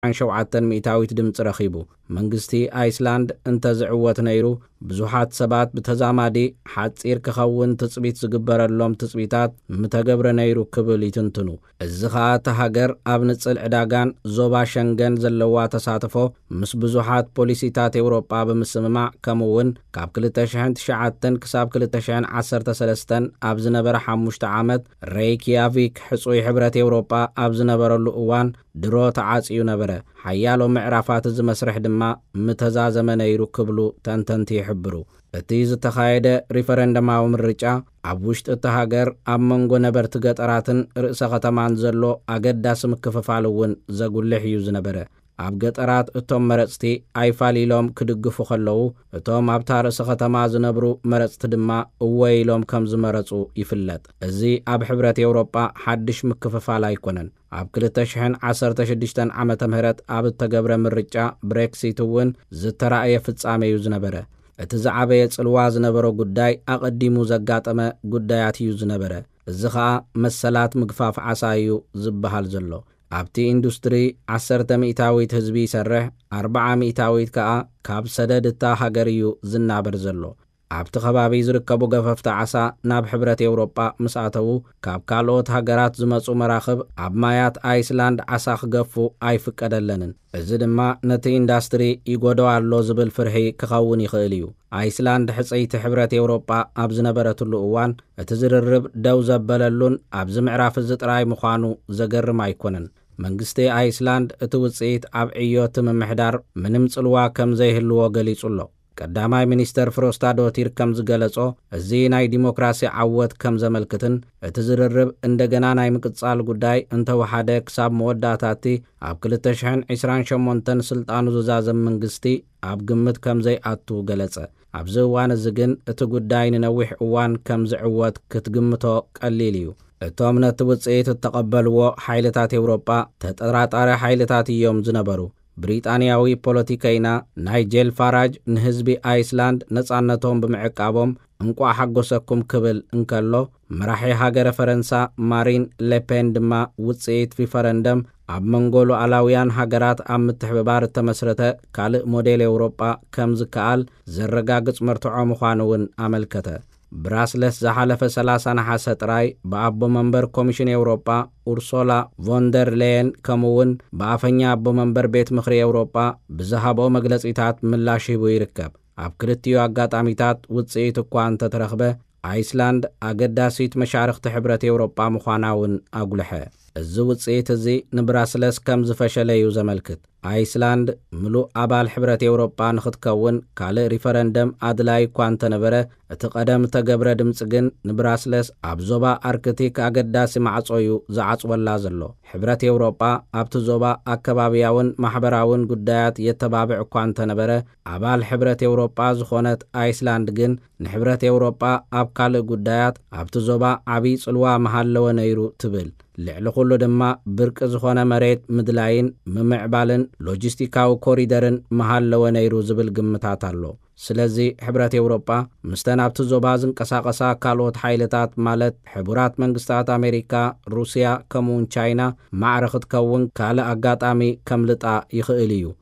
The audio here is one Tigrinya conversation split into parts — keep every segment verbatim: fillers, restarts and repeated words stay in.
عن شوعة مئتاويت دمت رخيبو منغستي ايسلاند انت زعوت نيرو بزوحات سبات بتزامادي حاصير كخون تصبيت زغبرلهم تصبيتات متغبر نيرو كبل يتنتنو الزخات هاجر اب نصل عداغان زوبا شنغن زلوا تساتفو مس بزوحات بوليسيتات اوروبا بمسممع كمون كاب كلتا شحن تشعاتن كساب كلتا شحن عشرة سلستن اب زنبر حمشت عامت ريكيافيك حصوي حبرت اوروبا اب زنبرلو اوان درو تعاصيو نبره حيالو معرفات زمسرح دما متزازم نيرو كبلو تنتنتي يحبرو اتيز تخايده ريفرندماو مرጫ اب وشت التهاجر اب منغو نبرت ገጠራትን ርእሰ ከተማን ዘሎ አገዳስ ምክፈፋሉን ዘጉልህ ይዝ ነበረ ኣብ ገጠራት እቶም መረጽቲ ኣይፋሊሎም ክድግፉ ከለው እቶም ኣብ ታርእሰ ከተማ ዝነብሩ መረጽቲ ድማ እወይሎም ከም ዝመረጹ ይፍለጥ እዚ ኣብ ሕብረት ኤውሮጳ ሓድሽ ምክፈፋል ኣይኮነን ኣብ ክልተ ሽሕን ዓሰርተ ሽዱሽተ ዓመተ ምህረት ኣብ ተገብረ ምርጫ ብሬክሲት ውን ዝተራእየ ፍጻሜ እዩ ዝነበረ እቲ ዝዓበየ ጽልዋ ዝነበረ ጉዳይ ኣቀዲሙ ዘጋጠመ ጉዳያት እዩ ዝነበረ እዚ ኸኣ መሰላት ምግፋፍ ዓሳዩ ዝበሃል ዘሎ ኣብቲ ኢንዱስትሪ ዓሰርተ ሚእታዊት ህዝቢ ይሰርሕ ኣርባዓ ሚእታዊት ከኣ ካብ ሰደድታ ሃገር እዩ ዝናበር ዘሎ ኣብቲ ከባቢ ዝርከቡ ገፈፍቲ ዓሳ ናብ ሕብረት ኤውሮጳ ምስኣተው ካብ ካልኦት ሃገራት ዝመጹ መራኽብ ኣብ ማያት ኣይስላንድ ዓሳ ክገፉ ኣይፍቀደለንን እዚ ድማ ነቲ ኢንዱስትሪ ይጎዶ ኣሎ ዝብል ፍርሒ ክኸውን ይኽእል እዩ ኣይስላንድ ሕጽይቲ ሕብረት ኤውሮጳ ኣብ ዝነበረትሉ እዋን እቲ ዝርርብ ደው ዘበለሉን ኣብ ዝምዕራፍ ዝጥራይ ምዃኑ ዘገርም ኣይኮነን መንግስቲ ኣይስላንድ እቲ ውጽኢት ኣብ ዕዮት ምምሕዳር ምንም ጽልዋ ከም ዘይህልዎ ገሊጹሎ ቀዳማይ ሚኒስተር ፍሮስታዶቲር ከም ዝገለጾ እዚ ናይ ዲሞክራሲ ዓወት ከም ዘመልክትን እቲ ዝርርብ እንደገና ናይ ምቅጻል ጉዳይ እንተወሓደ ክሳብ መወዳእታቲ ኣብ ክልተ ሽሕን ዒስራን ሸሞንተን ስልጣኑ ዝዛዘም መንግስቲ ኣብ ግምት ከም ዘይኣቱ ገለጸ ኣብዚ እዋን እዚ ግን እቲ ጉዳይ ንነዊሕ እዋን ከም ዝዕወት ክትግምቶ ቀሊል እዩ እቶም ነቲ ውጽኢት ተቐበልዎ ሓይልታት ኤውሮጳ ተጠራጣሪ ሓይልታት እዮም ዝነበሩ ብሪጣንያዊ ፖለቲከይና ናይጀል ፋራጅ ንህዝቢ ኣይስላንድ ነጻነቶም ብምዕቃቦም እንቋ ሓጎሰኩም ክብል እንከሎ መራሒ ሃገረ ፈረንሳ ማሪን ሌፔን ድማ ውጽኢት ሪፈረንደም ኣብ መንጎሎ አላውያን ሃገራት ኣብ ምትሕብባር ተመስረተ ካልእ ሞዴል ኤውሮጳ ከም ዝከኣል ዘረጋግጽ መርትዖ ምዃኑውን አመልከተ ብራስለስ ዝሓለፈ ሰላሳ ነሐሰ ጥራይ በአቦ መንበር ኮሚሽን ኤውሮጳ ኡርሱላ ቮንደር ሌየን ከምውን በአፈኛ አቦ መንበር ቤት ምኽሪ ኤውሮጳ ብዝሃቦ መግለጺታት ምላሽ ሂቡ ይርከብ ኣብ ክልቲዩ አጋጣሚታት ውጽኢት እኳ እንተተረኽበ አይስላንድ አገዳሲት መሻርክቲ ሕብረት ኤውሮጳ ምዃናውን አጉልሐ እዚ ውጽኢት እዚ ንብራስለስ ከም ዝፈሸለ እዩ ዘመልክት አይስላንድ ምሉእ አባል ሕብረት ኤውሮጳ ንኽትከውን ካልእ ሪፈረንደም አድላይ እኳ እንተነበረ እቲ ቀደም ተገብረ ድምፂ ግን ንብራስለስ ኣብ ዞባ አርክቲክ አገዳሲ ማዕጾዩ ዝዓጽወላ ዘሎ ሕብረት ኤውሮጳ ኣብቲ ዞባ አካባቢያውን ማሕበራውን ጉዳያት የተባብዕ እኳ እንተነበረ አባል ሕብረት ኤውሮጳ ዝኾነት አይስላንድ ግን ንሕብረት ኤውሮጳ ኣብ ካልእ ጉዳያት ኣብቲ ዞባ ዓብይ ጽልዋ መሃለወ ነይሩ ትብል ልዕሊ ኩሉ ድማ ብርቂ ዝኾነ መሬት ምድላይን ምምዕባልን ሎጂስቲካዊ ኮሪደርን መሃለወ ነይሩ ዝብል ግምታት ኣሎ ስለዚ ሕብረት ኤውሮጳ ምስተን ኣብቲ ዞባ ዝንቀሳቐሳ ካልኦት ሓይልታት ማለት ሕቡራት መንግስታት አሜሪካ ሩስያ ከምውን ቻይና ማዕረ ክትከውን ካልእ አጋጣሚ ከምልጣ ይኽእል እዩ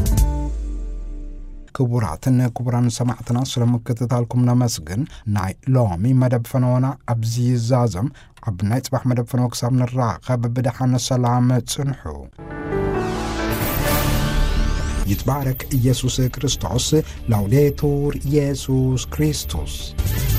ክቡራትን ክቡራን ሰማዕትና ስለምክትታልኩም ነመስግን ናይ ሎሚ መደብ ፈኖና ኣብዚ ዛዘም ኣብ ናይ ጽባሕ መደብ ፈኖ ክሳብ ንራኸብ ብድሓነ ሰላም ጽንሑ ይትባረክ ኢየሱስ ክርስቶስ ላውዴቱር ኢየሱስ ክርስቶስ